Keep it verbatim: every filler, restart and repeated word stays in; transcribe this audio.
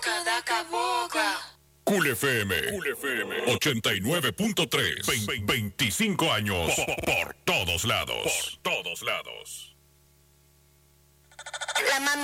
Cada boca. Cool F M, Cool F M ochenta y nueve punto tres, veinticinco años por, por todos lados, por todos lados. La mami